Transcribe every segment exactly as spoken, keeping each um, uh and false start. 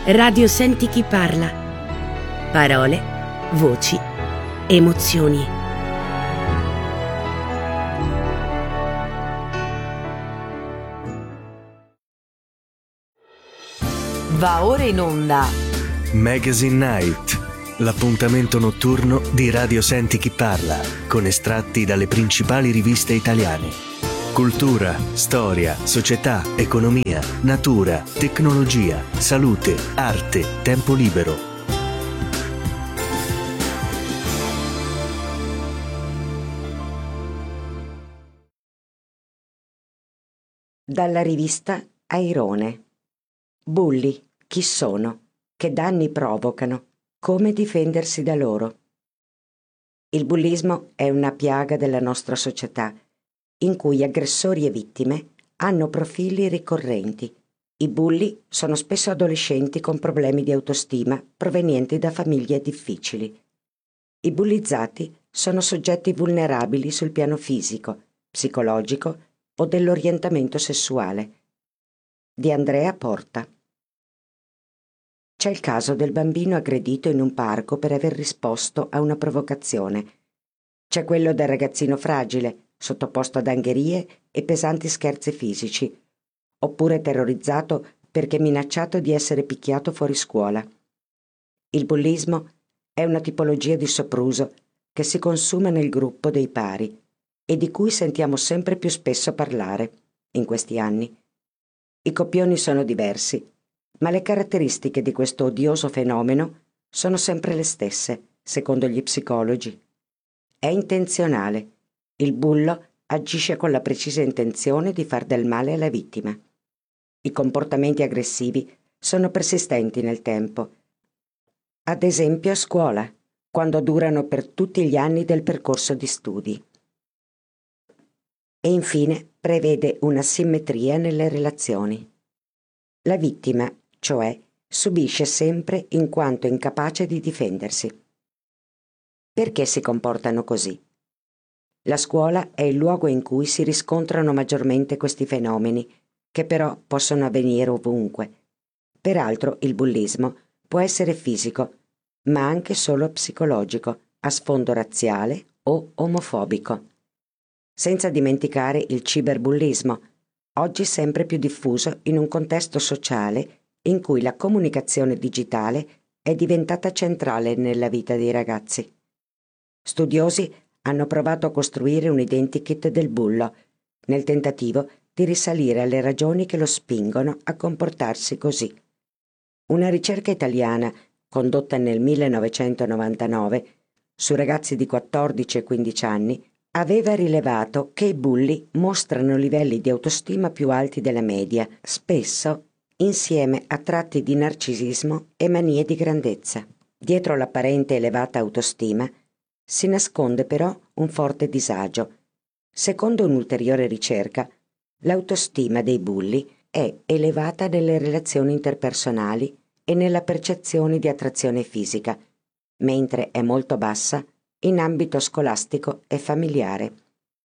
Radio Senti chi parla. Parole, voci, emozioni. Va ora in onda Magazine Night, l'appuntamento notturno di Radio Senti chi parla, con estratti dalle principali riviste italiane. Cultura, storia, società, economia, natura, tecnologia, salute, arte, tempo libero. Dalla rivista Airone. Bulli, chi sono? Che danni provocano? Come difendersi da loro? Il bullismo è una piaga della nostra società, in cui aggressori e vittime hanno profili ricorrenti. I bulli sono spesso adolescenti con problemi di autostima provenienti da famiglie difficili. I bullizzati sono soggetti vulnerabili sul piano fisico, psicologico o dell'orientamento sessuale. Di Andrea Porta. C'è il caso del bambino aggredito in un parco per aver risposto a una provocazione. C'è quello del ragazzino fragile, sottoposto ad angherie e pesanti scherzi fisici, oppure terrorizzato perché minacciato di essere picchiato fuori scuola. Il bullismo è una tipologia di sopruso che si consuma nel gruppo dei pari e di cui sentiamo sempre più spesso parlare in questi anni. I copioni sono diversi, ma le caratteristiche di questo odioso fenomeno sono sempre le stesse, secondo gli psicologi. È intenzionale. Il bullo agisce con la precisa intenzione di far del male alla vittima. I comportamenti aggressivi sono persistenti nel tempo. Ad esempio a scuola, quando durano per tutti gli anni del percorso di studi. E infine prevede una simmetria nelle relazioni. La vittima, cioè, subisce sempre in quanto incapace di difendersi. Perché si comportano così? La scuola è il luogo in cui si riscontrano maggiormente questi fenomeni, che però possono avvenire ovunque. Peraltro il bullismo può essere fisico, ma anche solo psicologico, a sfondo razziale o omofobico. Senza dimenticare il ciberbullismo, oggi sempre più diffuso in un contesto sociale in cui la comunicazione digitale è diventata centrale nella vita dei ragazzi. Studiosi hanno provato a costruire un identikit del bullo, nel tentativo di risalire alle ragioni che lo spingono a comportarsi così. Una ricerca italiana, condotta nel millenovecentonovantanove, su ragazzi di quattordici e quindici anni, aveva rilevato che i bulli mostrano livelli di autostima più alti della media, spesso insieme a tratti di narcisismo e manie di grandezza. Dietro l'apparente elevata autostima si nasconde però un forte disagio. Secondo un'ulteriore ricerca, l'autostima dei bulli è elevata nelle relazioni interpersonali e nella percezione di attrazione fisica, mentre è molto bassa in ambito scolastico e familiare.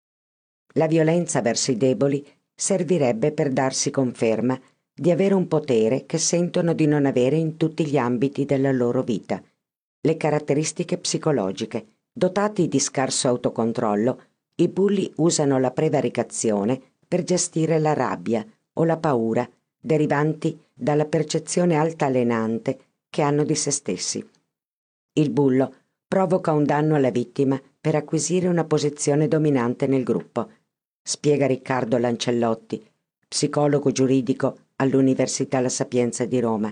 La violenza verso i deboli servirebbe per darsi conferma di avere un potere che sentono di non avere in tutti gli ambiti della loro vita. Le caratteristiche psicologiche. Dotati di scarso autocontrollo, i bulli usano la prevaricazione per gestire la rabbia o la paura derivanti dalla percezione altalenante che hanno di se stessi. Il bullo provoca un danno alla vittima per acquisire una posizione dominante nel gruppo, spiega Riccardo Lancellotti, psicologo giuridico all'Università La Sapienza di Roma.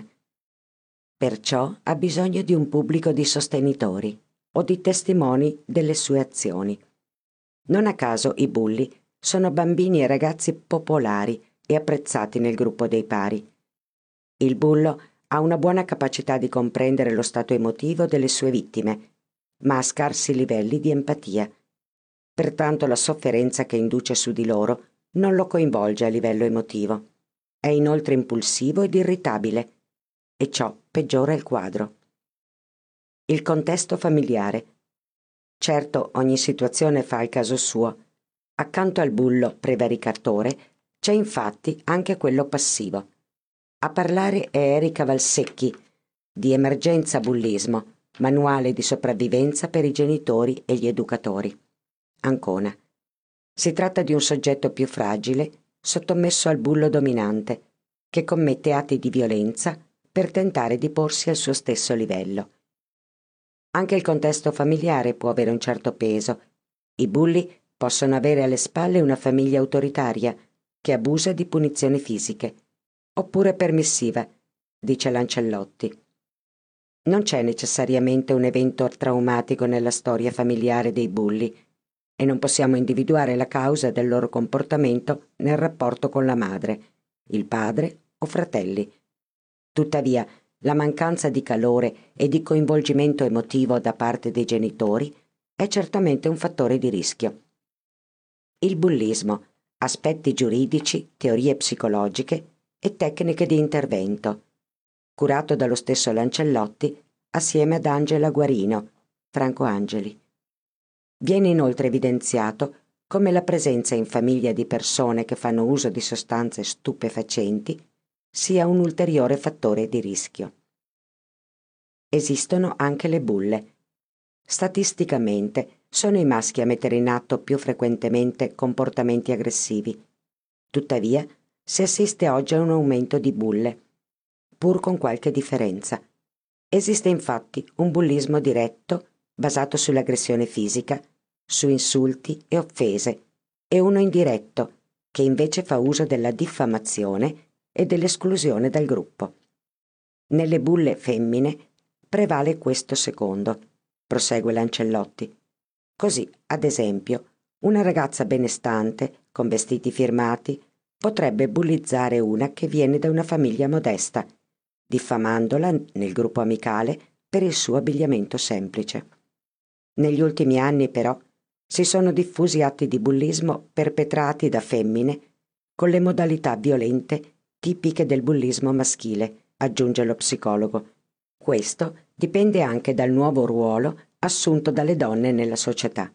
Perciò ha bisogno di un pubblico di sostenitori o di testimoni delle sue azioni. Non a caso i bulli sono bambini e ragazzi popolari e apprezzati nel gruppo dei pari. Il bullo ha una buona capacità di comprendere lo stato emotivo delle sue vittime, ma ha scarsi livelli di empatia. Pertanto la sofferenza che induce su di loro non lo coinvolge a livello emotivo. È inoltre impulsivo ed irritabile, e ciò peggiora il quadro. Il contesto familiare. Certo, ogni situazione fa il caso suo. Accanto al bullo prevaricatore c'è infatti anche quello passivo. A parlare è Erika Valsecchi di Emergenza Bullismo, manuale di sopravvivenza per i genitori e gli educatori. Ancona. Si tratta di un soggetto più fragile, sottomesso al bullo dominante, che commette atti di violenza per tentare di porsi al suo stesso livello. Anche il contesto familiare può avere un certo peso. I bulli possono avere alle spalle una famiglia autoritaria che abusa di punizioni fisiche, oppure permissiva, dice Lancellotti. Non c'è necessariamente un evento traumatico nella storia familiare dei bulli e non possiamo individuare la causa del loro comportamento nel rapporto con la madre, il padre o fratelli. Tuttavia, la mancanza di calore e di coinvolgimento emotivo da parte dei genitori è certamente un fattore di rischio. Il bullismo, aspetti giuridici, teorie psicologiche e tecniche di intervento, curato dallo stesso Lancellotti assieme ad Angela Guarino, Franco Angeli. Viene inoltre evidenziato come la presenza in famiglia di persone che fanno uso di sostanze stupefacenti sia un ulteriore fattore di rischio. Esistono anche le bulle. Statisticamente sono i maschi a mettere in atto più frequentemente comportamenti aggressivi. Tuttavia, si assiste oggi a un aumento di bulle, pur con qualche differenza. Esiste infatti un bullismo diretto basato sull'aggressione fisica, su insulti e offese, e uno indiretto che invece fa uso della diffamazione e dell'esclusione dal gruppo. Nelle bulle femmine prevale questo secondo, prosegue Lancellotti. Così, ad esempio, una ragazza benestante, con vestiti firmati, potrebbe bullizzare una che viene da una famiglia modesta, diffamandola nel gruppo amicale per il suo abbigliamento semplice. Negli ultimi anni, però, si sono diffusi atti di bullismo perpetrati da femmine con le modalità violente tipiche del bullismo maschile, aggiunge lo psicologo. Questo dipende anche dal nuovo ruolo assunto dalle donne nella società.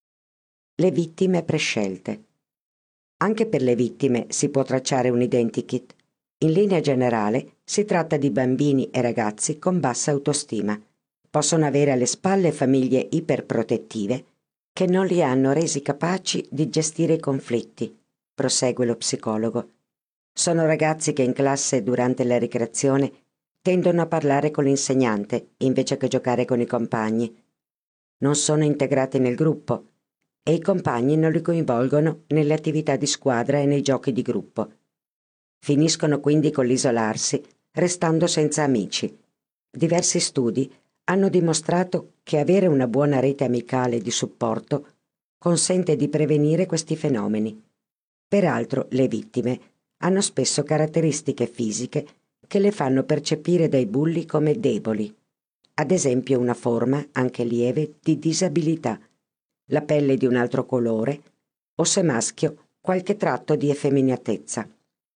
Le vittime prescelte. Anche per le vittime si può tracciare un identikit. In linea generale si tratta di bambini e ragazzi con bassa autostima. Possono avere alle spalle famiglie iperprotettive che non li hanno resi capaci di gestire i conflitti, prosegue lo psicologo. Sono ragazzi che in classe durante la ricreazione tendono a parlare con l'insegnante invece che giocare con i compagni. Non sono integrati nel gruppo e i compagni non li coinvolgono nelle attività di squadra e nei giochi di gruppo. Finiscono quindi con l'isolarsi, restando senza amici. Diversi studi hanno dimostrato che avere una buona rete amicale di supporto consente di prevenire questi fenomeni. Peraltro, le vittime hanno spesso caratteristiche fisiche che le fanno percepire dai bulli come deboli, ad esempio una forma, anche lieve, di disabilità, la pelle di un altro colore o, se maschio, qualche tratto di effeminatezza.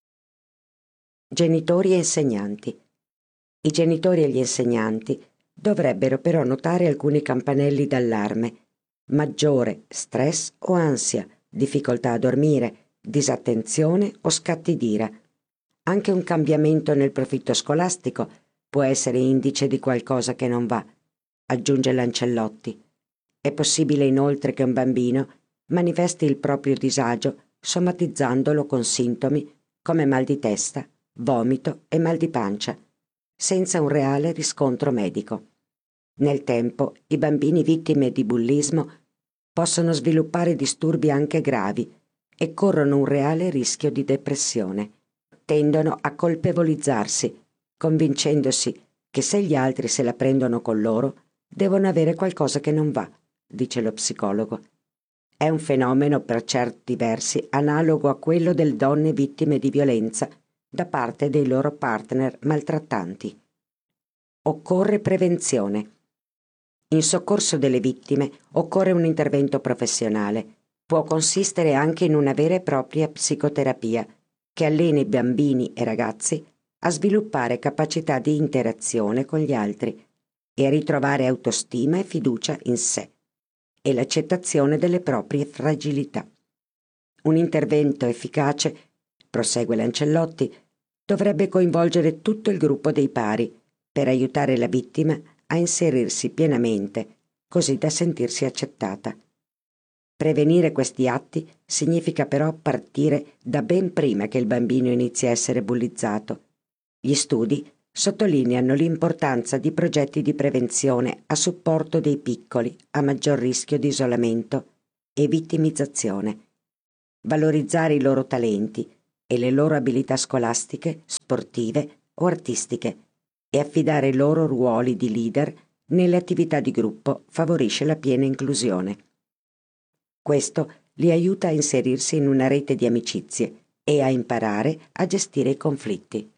Genitori e insegnanti. I genitori e gli insegnanti dovrebbero però notare alcuni campanelli d'allarme: maggiore stress o ansia, difficoltà a dormire, disattenzione o scatti d'ira. Anche un cambiamento nel profitto scolastico può essere indice di qualcosa che non va, aggiunge Lancellotti. È possibile inoltre che un bambino manifesti il proprio disagio somatizzandolo con sintomi come mal di testa, vomito e mal di pancia, senza un reale riscontro medico. Nel tempo, i bambini vittime di bullismo possono sviluppare disturbi anche gravi e corrono un reale rischio di depressione. Tendono a colpevolizzarsi, convincendosi che se gli altri se la prendono con loro, devono avere qualcosa che non va, dice lo psicologo. È un fenomeno per certi versi analogo a quello delle donne vittime di violenza da parte dei loro partner maltrattanti. Occorre prevenzione. In soccorso delle vittime occorre un intervento professionale. Può consistere anche in una vera e propria psicoterapia che alleni bambini e ragazzi a sviluppare capacità di interazione con gli altri e a ritrovare autostima e fiducia in sé e l'accettazione delle proprie fragilità. Un intervento efficace, prosegue Lancellotti, dovrebbe coinvolgere tutto il gruppo dei pari per aiutare la vittima a inserirsi pienamente, così da sentirsi accettata. Prevenire questi atti significa però partire da ben prima che il bambino inizi a essere bullizzato. Gli studi sottolineano l'importanza di progetti di prevenzione a supporto dei piccoli a maggior rischio di isolamento e vittimizzazione. Valorizzare i loro talenti e le loro abilità scolastiche, sportive o artistiche e affidare loro ruoli di leader nelle attività di gruppo favorisce la piena inclusione. Questo li aiuta a inserirsi in una rete di amicizie e a imparare a gestire i conflitti.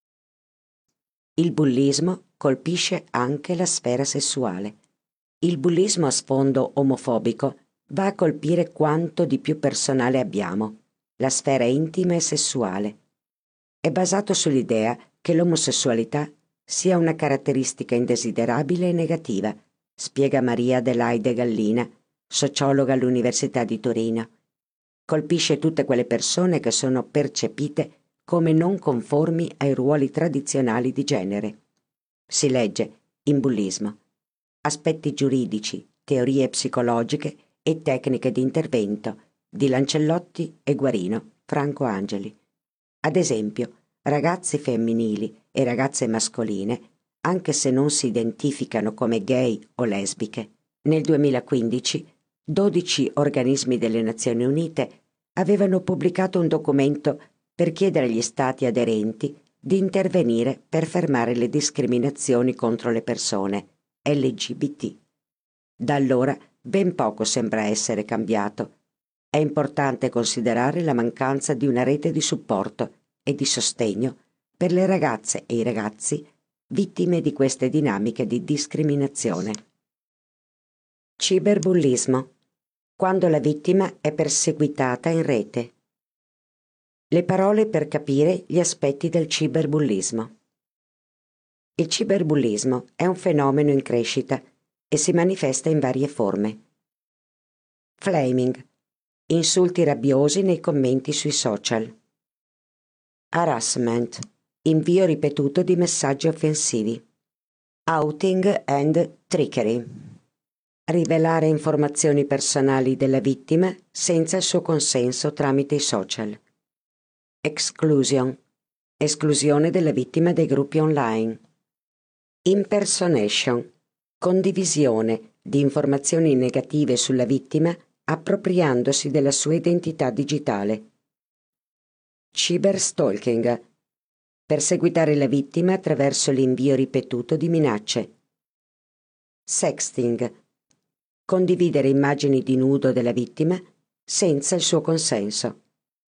Il bullismo colpisce anche la sfera sessuale. Il bullismo a sfondo omofobico va a colpire quanto di più personale abbiamo, la sfera intima e sessuale. È basato sull'idea che l'omosessualità sia una caratteristica indesiderabile e negativa, spiega Maria Adelaide Gallina, sociologa all'Università di Torino. Colpisce tutte quelle persone che sono percepite come non conformi ai ruoli tradizionali di genere. Si legge in bullismo. Aspetti giuridici, teorie psicologiche e tecniche di intervento di Lancellotti e Guarino, Franco Angeli. Ad esempio, ragazzi femminili e ragazze mascoline, anche se non si identificano come gay o lesbiche. Nel duemilaquindici dodici organismi delle Nazioni Unite avevano pubblicato un documento per chiedere agli Stati aderenti di intervenire per fermare le discriminazioni contro le persone L G B T. Da allora ben poco sembra essere cambiato. È importante considerare la mancanza di una rete di supporto e di sostegno per le ragazze e i ragazzi vittime di queste dinamiche di discriminazione. Ciberbullismo. Quando la vittima è perseguitata in rete. Le parole per capire gli aspetti del ciberbullismo. Il ciberbullismo è un fenomeno in crescita e si manifesta in varie forme. Flaming. Insulti rabbiosi nei commenti sui social. Harassment. Invio ripetuto di messaggi offensivi. Outing and trickery. Rivelare informazioni personali della vittima senza il suo consenso tramite i social. Exclusion. Esclusione della vittima dai gruppi online. Impersonation. Condivisione di informazioni negative sulla vittima appropriandosi della sua identità digitale. Cyberstalking. Perseguitare la vittima attraverso l'invio ripetuto di minacce. Sexting. Condividere immagini di nudo della vittima senza il suo consenso.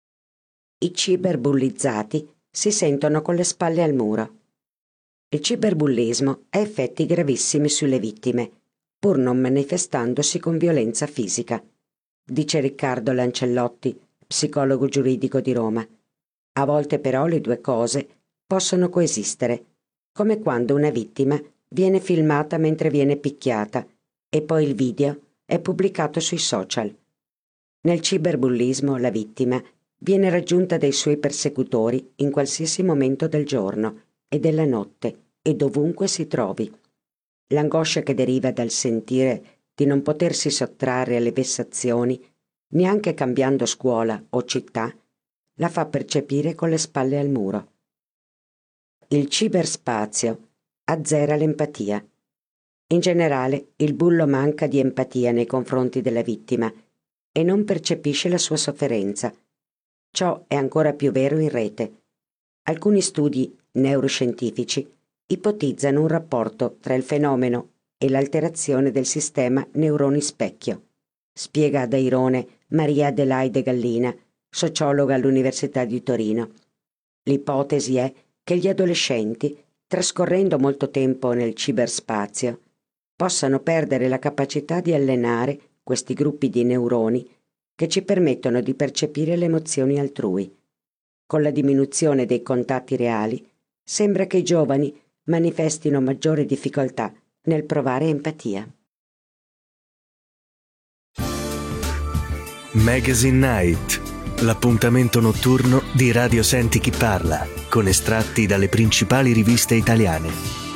I ciberbullizzati si sentono con le spalle al muro. Il ciberbullismo ha effetti gravissimi sulle vittime, pur non manifestandosi con violenza fisica, dice Riccardo Lancellotti, psicologo giuridico di Roma. A volte però le due cose possono coesistere, come quando una vittima viene filmata mentre viene picchiata e poi il video è pubblicato sui social. Nel ciberbullismo la vittima viene raggiunta dai suoi persecutori in qualsiasi momento del giorno e della notte e dovunque si trovi. L'angoscia che deriva dal sentire di non potersi sottrarre alle vessazioni, neanche cambiando scuola o città, la fa percepire con le spalle al muro. Il ciberspazio azzera l'empatia. In generale, il bullo manca di empatia nei confronti della vittima e non percepisce la sua sofferenza. Ciò è ancora più vero in rete. Alcuni studi neuroscientifici ipotizzano un rapporto tra il fenomeno e l'alterazione del sistema neuroni specchio, spiega ad Airone Maria Adelaide Gallina, sociologa all'Università di Torino. L'ipotesi è che gli adolescenti, trascorrendo molto tempo nel ciberspazio, possano perdere la capacità di allenare questi gruppi di neuroni che ci permettono di percepire le emozioni altrui. Con la diminuzione dei contatti reali, sembra che i giovani manifestino maggiore difficoltà nel provare empatia. Magazine Night, l'appuntamento notturno di Radio Senti Chi Parla, con estratti dalle principali riviste italiane.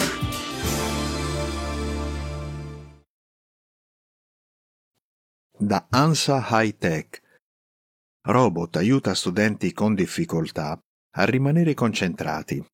Da ANSA High Tech. Robot aiuta studenti con difficoltà a rimanere concentrati.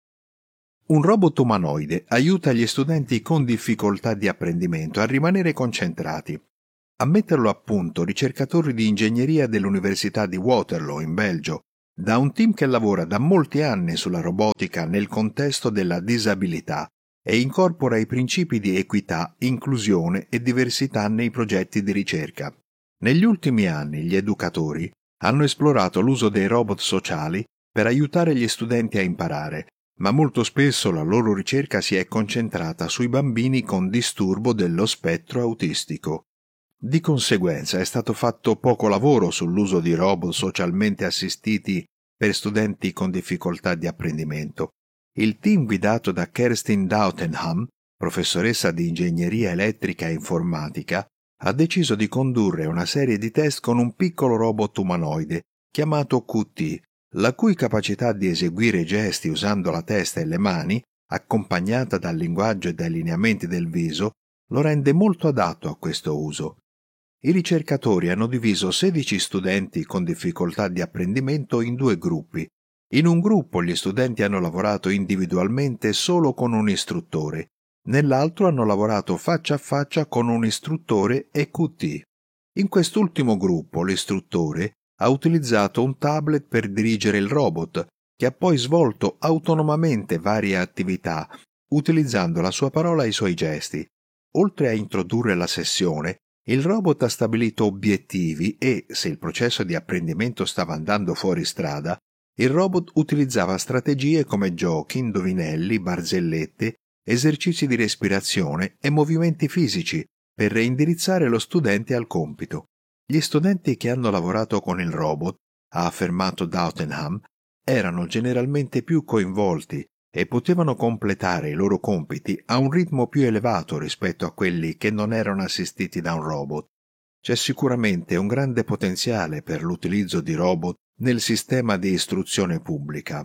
Un robot umanoide aiuta gli studenti con difficoltà di apprendimento a rimanere concentrati. A metterlo a punto ricercatori di ingegneria dell'Università di Waterloo in Belgio, da un team che lavora da molti anni sulla robotica nel contesto della disabilità e incorpora i principi di equità, inclusione e diversità nei progetti di ricerca. Negli ultimi anni gli educatori hanno esplorato l'uso dei robot sociali per aiutare gli studenti a imparare, ma molto spesso la loro ricerca si è concentrata sui bambini con disturbo dello spettro autistico. Di conseguenza è stato fatto poco lavoro sull'uso di robot socialmente assistiti per studenti con difficoltà di apprendimento. Il team guidato da Kerstin Dautenham, professoressa di ingegneria elettrica e informatica, ha deciso di condurre una serie di test con un piccolo robot umanoide chiamato Q T, la cui capacità di eseguire gesti usando la testa e le mani, accompagnata dal linguaggio e dai lineamenti del viso, lo rende molto adatto a questo uso. I ricercatori hanno diviso sedici studenti con difficoltà di apprendimento in due gruppi. In un gruppo gli studenti hanno lavorato individualmente solo con un istruttore, nell'altro hanno lavorato faccia a faccia con un istruttore e Q T. In quest'ultimo gruppo l'istruttore ha utilizzato un tablet per dirigere il robot, che ha poi svolto autonomamente varie attività, utilizzando la sua parola e i suoi gesti. Oltre a introdurre la sessione, il robot ha stabilito obiettivi e, se il processo di apprendimento stava andando fuori strada, il robot utilizzava strategie come giochi, indovinelli, barzellette, esercizi di respirazione e movimenti fisici per reindirizzare lo studente al compito. Gli studenti che hanno lavorato con il robot, ha affermato Dautenham, erano generalmente più coinvolti e potevano completare i loro compiti a un ritmo più elevato rispetto a quelli che non erano assistiti da un robot. C'è sicuramente un grande potenziale per l'utilizzo di robot nel sistema di istruzione pubblica.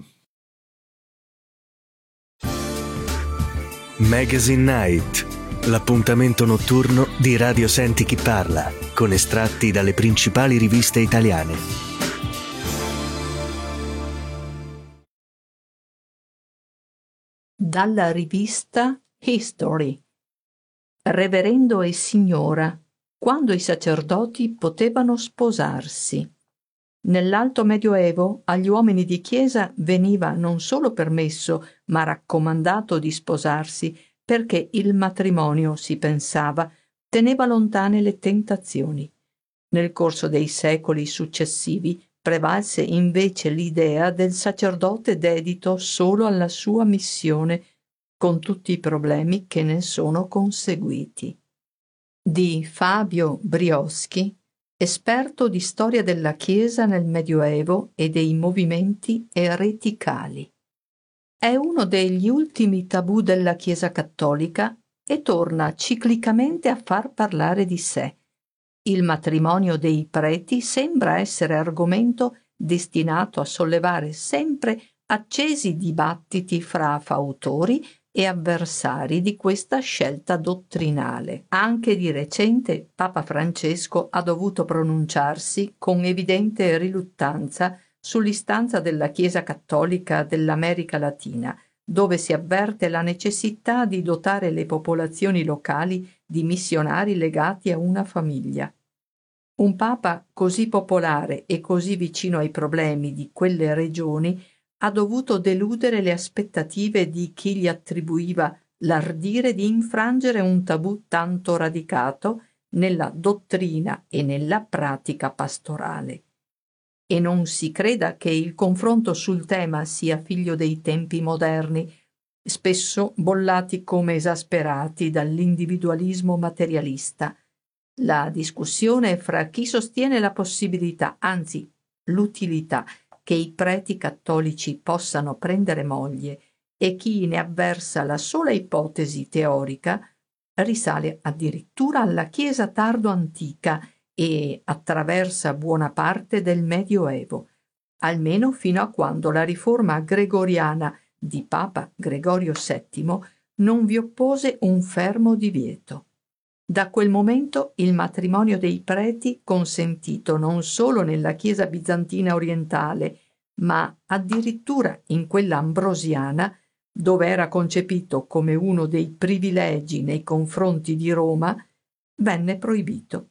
Magazine Night, l'appuntamento notturno di Radio Senti Chi Parla, con estratti dalle principali riviste italiane. Dalla rivista History. Reverendo e signora, quando i sacerdoti potevano sposarsi. Nell'Alto Medioevo agli uomini di chiesa veniva non solo permesso, ma raccomandato di sposarsi, perché il matrimonio, si pensava, teneva lontane le tentazioni. Nel corso dei secoli successivi prevalse invece l'idea del sacerdote dedito solo alla sua missione, con tutti i problemi che ne sono conseguiti. Di Fabio Brioschi, esperto di storia della Chiesa nel Medioevo e dei movimenti ereticali. È uno degli ultimi tabù della Chiesa cattolica e torna ciclicamente a far parlare di sé. Il matrimonio dei preti sembra essere argomento destinato a sollevare sempre accesi dibattiti fra fautori e avversari di questa scelta dottrinale. Anche di recente Papa Francesco ha dovuto pronunciarsi con evidente riluttanza sull'istanza della Chiesa cattolica dell'America Latina, dove si avverte la necessità di dotare le popolazioni locali di missionari legati a una famiglia. Un Papa così popolare e così vicino ai problemi di quelle regioni ha dovuto deludere le aspettative di chi gli attribuiva l'ardire di infrangere un tabù tanto radicato nella dottrina e nella pratica pastorale. E non si creda che il confronto sul tema sia figlio dei tempi moderni, spesso bollati come esasperati dall'individualismo materialista. La discussione fra chi sostiene la possibilità, anzi l'utilità, che i preti cattolici possano prendere moglie e chi ne avversa la sola ipotesi teorica risale addirittura alla Chiesa tardo-antica e attraversa buona parte del Medioevo, almeno fino a quando la riforma gregoriana di Papa Gregorio settimo non vi oppose un fermo divieto. Da quel momento il matrimonio dei preti, consentito non solo nella Chiesa bizantina orientale, ma addirittura in quella ambrosiana, dove era concepito come uno dei privilegi nei confronti di Roma, venne proibito.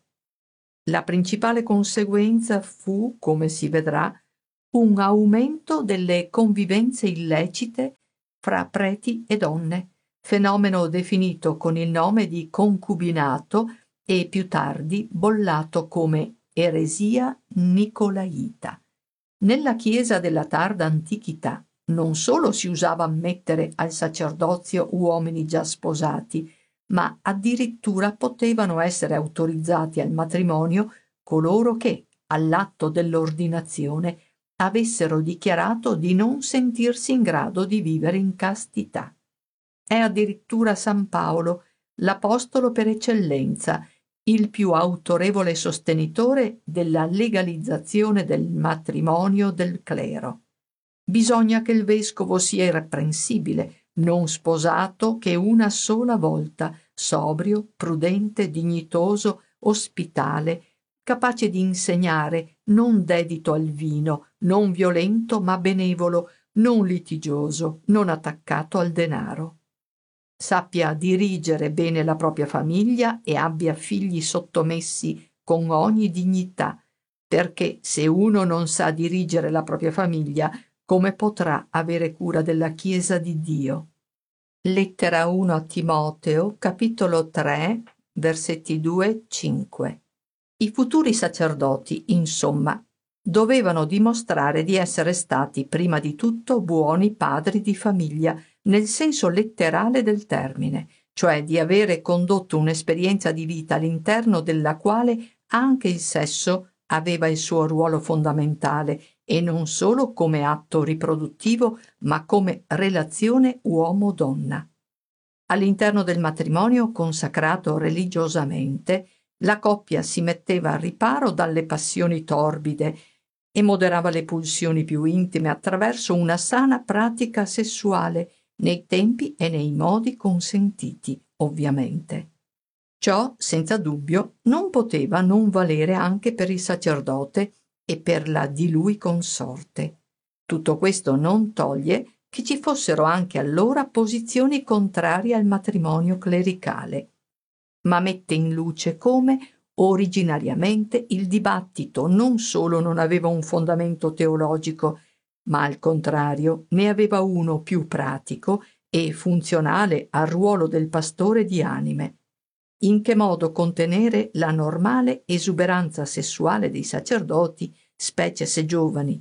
La principale conseguenza fu, come si vedrà, un aumento delle convivenze illecite fra preti e donne, fenomeno definito con il nome di concubinato e più tardi bollato come eresia nicolaita. Nella Chiesa della tarda antichità non solo si usava ammettere al sacerdozio uomini già sposati, ma addirittura potevano essere autorizzati al matrimonio coloro che, all'atto dell'ordinazione, avessero dichiarato di non sentirsi in grado di vivere in castità. È addirittura San Paolo, l'apostolo per eccellenza, il più autorevole sostenitore della legalizzazione del matrimonio del clero. Bisogna che il vescovo sia irreprensibile, non sposato che una sola volta, sobrio, prudente, dignitoso, ospitale, capace di insegnare, non dedito al vino, non violento ma benevolo, non litigioso, non attaccato al denaro. Sappia dirigere bene la propria famiglia e abbia figli sottomessi con ogni dignità, perché se uno non sa dirigere la propria famiglia, come potrà avere cura della Chiesa di Dio? Lettera uno a Timoteo, capitolo tre, versetti due cinque. I futuri sacerdoti, insomma, dovevano dimostrare di essere stati prima di tutto buoni padri di famiglia, nel senso letterale del termine, cioè di avere condotto un'esperienza di vita all'interno della quale anche il sesso aveva il suo ruolo fondamentale, e non solo come atto riproduttivo, ma come relazione uomo-donna. All'interno del matrimonio consacrato religiosamente, la coppia si metteva al riparo dalle passioni torbide e moderava le pulsioni più intime attraverso una sana pratica sessuale nei tempi e nei modi consentiti, ovviamente. Ciò, senza dubbio, non poteva non valere anche per il sacerdote e per la di lui consorte. Tutto questo non toglie che ci fossero anche allora posizioni contrarie al matrimonio clericale, ma mette in luce come, originariamente, il dibattito non solo non aveva un fondamento teologico, ma al contrario ne aveva uno più pratico e funzionale al ruolo del pastore di anime. In che modo contenere la normale esuberanza sessuale dei sacerdoti, specie se giovani.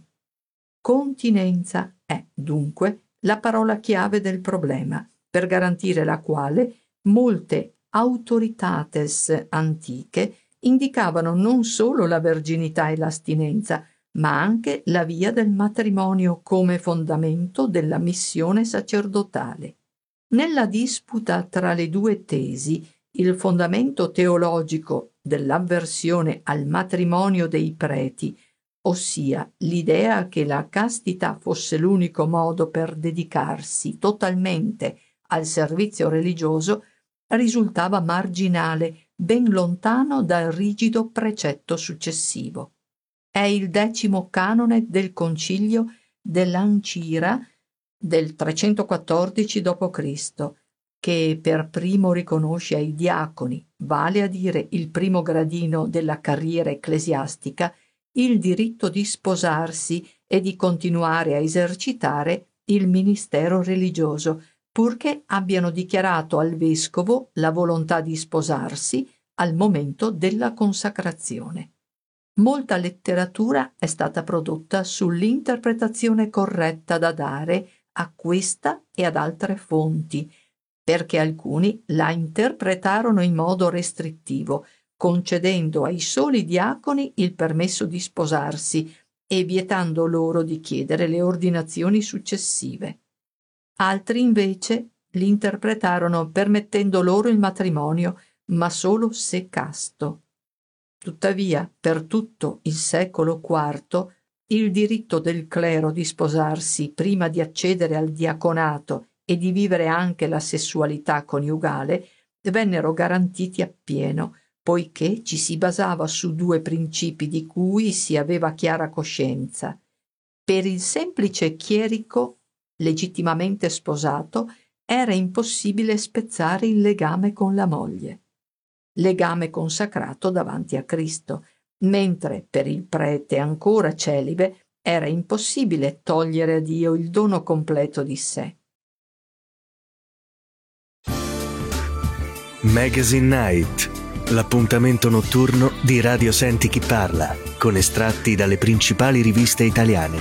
Continenza è, dunque, la parola chiave del problema, per garantire la quale molte autoritates antiche indicavano non solo la verginità e l'astinenza, ma anche la via del matrimonio come fondamento della missione sacerdotale. Nella disputa tra le due tesi, il fondamento teologico dell'avversione al matrimonio dei preti, ossia l'idea che la castità fosse l'unico modo per dedicarsi totalmente al servizio religioso, risultava marginale, ben lontano dal rigido precetto successivo. È il decimo canone del concilio dell'Ancira del trecentoquattordici dopo Cristo, che per primo riconosce ai diaconi, vale a dire il primo gradino della carriera ecclesiastica, il diritto di sposarsi e di continuare a esercitare il ministero religioso, purché abbiano dichiarato al vescovo la volontà di sposarsi al momento della consacrazione. Molta letteratura è stata prodotta sull'interpretazione corretta da dare a questa e ad altre fonti, perché alcuni la interpretarono in modo restrittivo, concedendo ai soli diaconi il permesso di sposarsi e vietando loro di chiedere le ordinazioni successive. Altri invece l'interpretarono permettendo loro il matrimonio, ma solo se casto. Tuttavia, per tutto il secolo quarto, il diritto del clero di sposarsi prima di accedere al diaconato e di vivere anche la sessualità coniugale vennero garantiti appieno, poiché ci si basava su due principi di cui si aveva chiara coscienza. Per il semplice chierico legittimamente sposato era impossibile spezzare il legame con la moglie, legame consacrato davanti a Cristo, mentre per il prete ancora celibe era impossibile togliere a Dio il dono completo di sé. Magazine Night, l'appuntamento notturno di Radio Senti Chi Parla, con estratti dalle principali riviste italiane.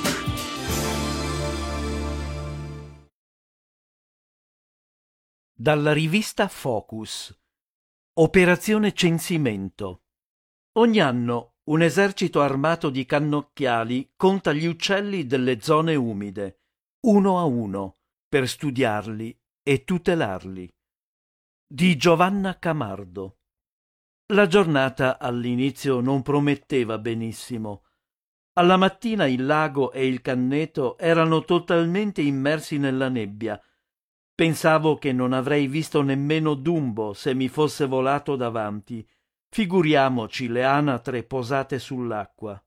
Dalla rivista Focus. Operazione Censimento. Ogni anno un esercito armato di cannocchiali conta gli uccelli delle zone umide, uno a uno, per studiarli e tutelarli. Di Giovanna Camardo. La giornata all'inizio non prometteva benissimo. Alla mattina il lago e il canneto erano totalmente immersi nella nebbia. Pensavo che non avrei visto nemmeno Dumbo se mi fosse volato davanti. Figuriamoci le anatre posate sull'acqua.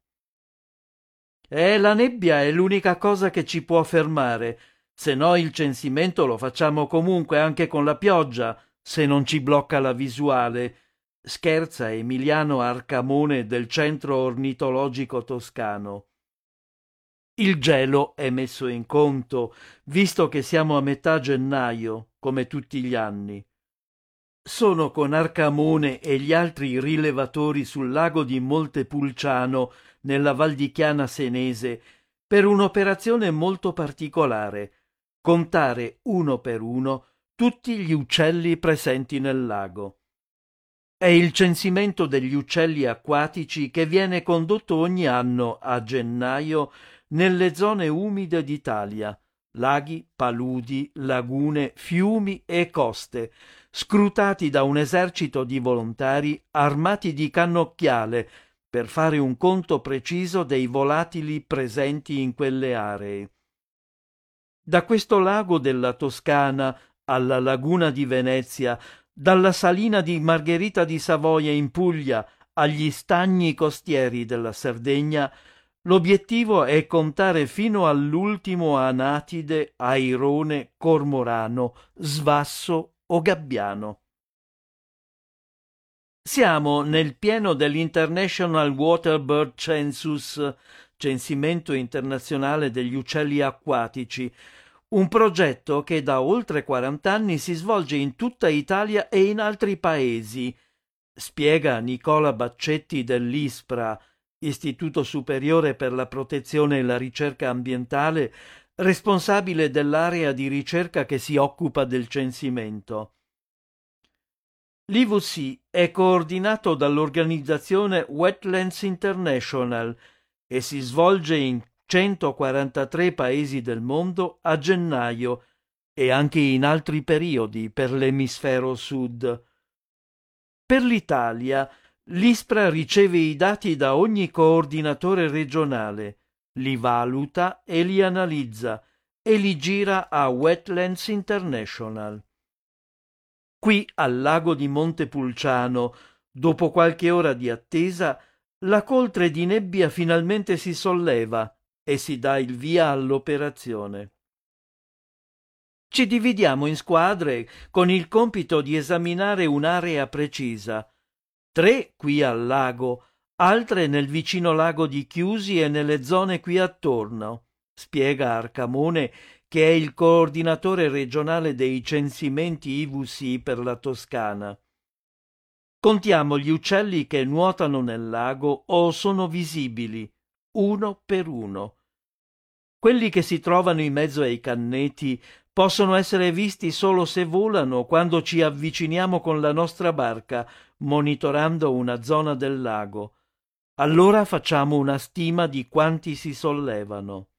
E la nebbia è l'unica cosa che ci può fermare, se no il censimento lo facciamo comunque anche con la pioggia, se non ci blocca la visuale, scherza Emiliano Arcamone del Centro Ornitologico Toscano. Il gelo è messo in conto, visto che siamo a metà gennaio, come tutti gli anni. Sono con Arcamone e gli altri rilevatori sul lago di Montepulciano, nella Val di Chiana Senese, per un'operazione molto particolare: contare uno per uno tutti gli uccelli presenti nel lago. È il censimento degli uccelli acquatici che viene condotto ogni anno a gennaio nelle zone umide d'Italia, laghi, paludi, lagune, fiumi e coste, scrutati da un esercito di volontari armati di cannocchiale per fare un conto preciso dei volatili presenti in quelle aree. Da questo lago della Toscana alla laguna di Venezia, dalla salina di Margherita di Savoia in Puglia agli stagni costieri della Sardegna, l'obiettivo è contare fino all'ultimo anatide, airone, cormorano, svasso o gabbiano. Siamo nel pieno dell'International Water Bird Census, censimento internazionale degli uccelli acquatici, un progetto che da oltre quarant'anni si svolge in tutta Italia e in altri paesi, spiega Nicola Baccetti dell'ISPRA, Istituto Superiore per la Protezione e la Ricerca Ambientale, responsabile dell'area di ricerca che si occupa del censimento. L'I V C è coordinato dall'organizzazione Wetlands International e si svolge in centoquarantatré paesi del mondo a gennaio e anche in altri periodi per l'emisfero sud. Per l'Italia, l'ISPRA riceve i dati da ogni coordinatore regionale, li valuta e li analizza e li gira a Wetlands International. Qui al lago di Montepulciano, dopo qualche ora di attesa, la coltre di nebbia finalmente si solleva e si dà il via all'operazione. Ci dividiamo in squadre con il compito di esaminare un'area precisa. Tre qui al lago, altre nel vicino lago di Chiusi e nelle zone qui attorno, spiega Arcamone, che è il coordinatore regionale dei censimenti I V C per la Toscana. Contiamo gli uccelli che nuotano nel lago o sono visibili, uno per uno. Quelli che si trovano in mezzo ai canneti possono essere visti solo se volano quando ci avviciniamo con la nostra barca, monitorando una zona del lago. Allora facciamo una stima di quanti si sollevano.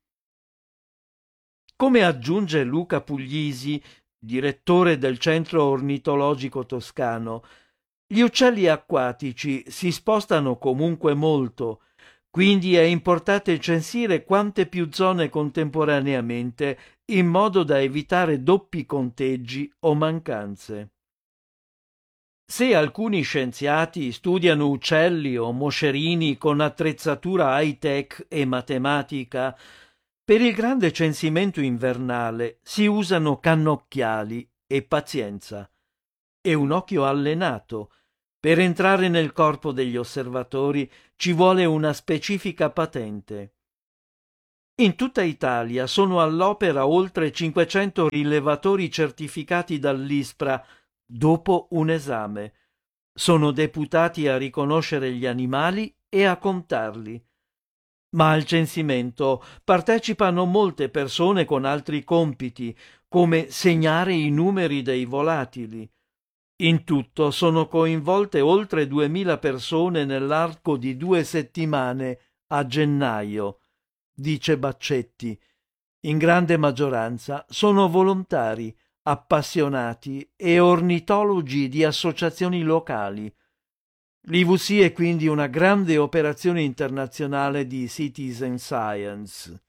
Come aggiunge Luca Puglisi, direttore del Centro Ornitologico Toscano, Gli uccelli acquatici si spostano comunque molto, quindi è importante censire quante più zone contemporaneamente, in modo da evitare doppi conteggi o mancanze. Se alcuni scienziati studiano uccelli o moscerini con attrezzatura high-tech e matematica, per il grande censimento invernale si usano cannocchiali e pazienza e un occhio allenato. Per entrare nel corpo degli osservatori ci vuole una specifica patente. In tutta Italia sono all'opera oltre cinquecento rilevatori certificati dall'ISPRA dopo un esame. Sono deputati a riconoscere gli animali e a contarli. Ma al censimento partecipano molte persone con altri compiti, come segnare i numeri dei volatili. In tutto sono coinvolte oltre duemila persone nell'arco di due settimane a gennaio, dice Baccetti. In grande maggioranza sono volontari, appassionati e ornitologi di associazioni locali. L'I V C è quindi una grande operazione internazionale di citizen science.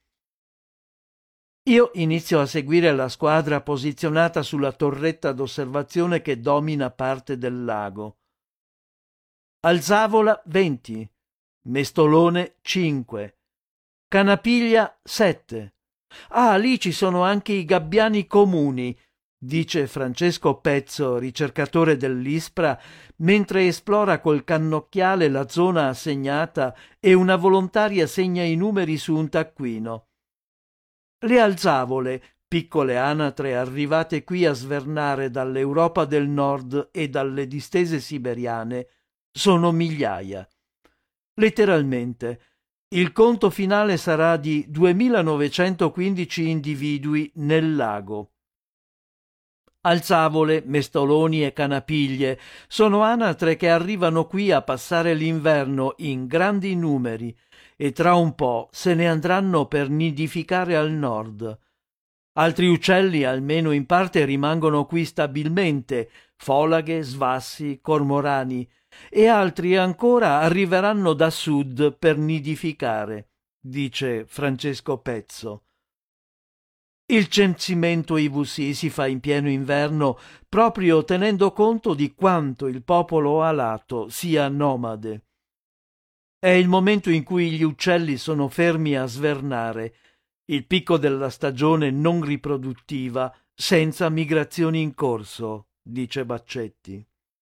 Io inizio a seguire la squadra posizionata sulla torretta d'osservazione che domina parte del lago. Alzavola venti, Mestolone cinque, Canapiglia sette. Ah, lì ci sono anche i gabbiani comuni, dice Francesco Pezzo, ricercatore dell'ISPRA, mentre esplora col cannocchiale la zona assegnata e una volontaria segna i numeri su un taccuino. Le alzavole, piccole anatre arrivate qui a svernare dall'Europa del Nord e dalle distese siberiane, sono migliaia. Letteralmente, il conto finale sarà di duemilanovecentoquindici individui nel lago. Alzavole, mestoloni e canapiglie sono anatre che arrivano qui a passare l'inverno in grandi numeri e tra un po' se ne andranno per nidificare al nord. Altri uccelli, almeno in parte, rimangono qui stabilmente, folaghe, svassi, cormorani, e altri ancora arriveranno da sud per nidificare, dice Francesco Pezzo. Il censimento I V C si fa in pieno inverno proprio tenendo conto di quanto il popolo alato sia nomade. È il momento in cui gli uccelli sono fermi a svernare, il picco della stagione non riproduttiva, senza migrazioni in corso, dice Baccetti.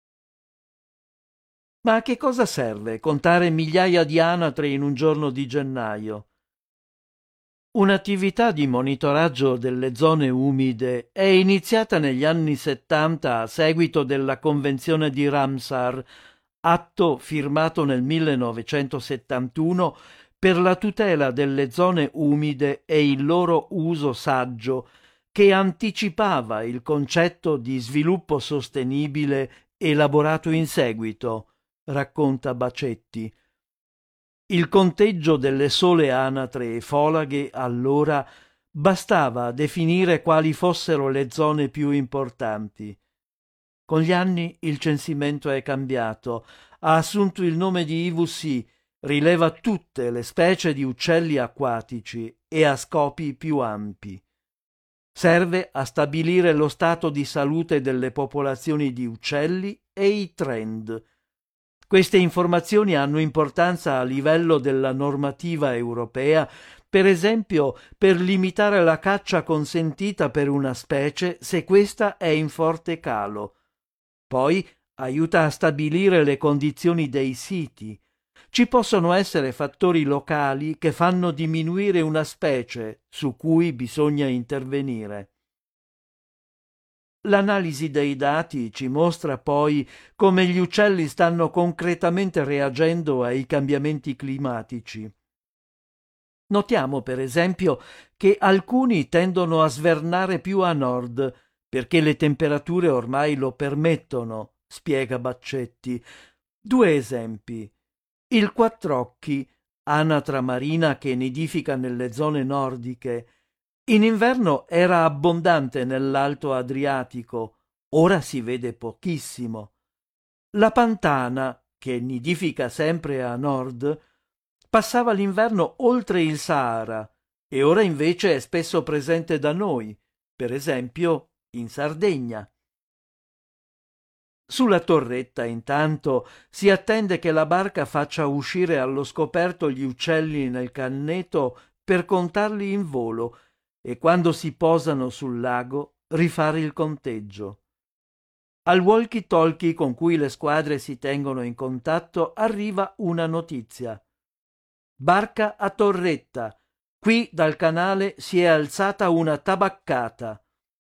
Ma a che cosa serve contare migliaia di anatre in un giorno di gennaio? Un'attività di monitoraggio delle zone umide è iniziata negli anni settanta a seguito della Convenzione di Ramsar, atto firmato nel millenovecentosettantuno per la tutela delle zone umide e il loro uso saggio, che anticipava il concetto di sviluppo sostenibile elaborato in seguito, racconta Baccetti. Il conteggio delle sole anatre e folaghe allora bastava a definire quali fossero le zone più importanti. Con gli anni il censimento è cambiato, ha assunto il nome di I V C, rileva tutte le specie di uccelli acquatici e a scopi più ampi. Serve a stabilire lo stato di salute delle popolazioni di uccelli e i trend. Queste informazioni hanno importanza a livello della normativa europea, per esempio per limitare la caccia consentita per una specie se questa è in forte calo. Poi aiuta a stabilire le condizioni dei siti. Ci possono essere fattori locali che fanno diminuire una specie su cui bisogna intervenire. L'analisi dei dati ci mostra poi come gli uccelli stanno concretamente reagendo ai cambiamenti climatici. Notiamo, per esempio, che alcuni tendono a svernare più a nord, perché le temperature ormai lo permettono, spiega Baccetti. Due esempi. Il quattrocchi, anatra marina che nidifica nelle zone nordiche, in inverno era abbondante nell'Alto Adriatico, ora si vede pochissimo. La pantana, che nidifica sempre a nord, passava l'inverno oltre il Sahara e ora invece è spesso presente da noi, per esempio in Sardegna. Sulla torretta, intanto, si attende che la barca faccia uscire allo scoperto gli uccelli nel canneto per contarli in volo e quando si posano sul lago rifare il conteggio. Al walkie-talkie con cui le squadre si tengono in contatto arriva una notizia. Barca a torretta. Qui dal canale si è alzata una tabaccata.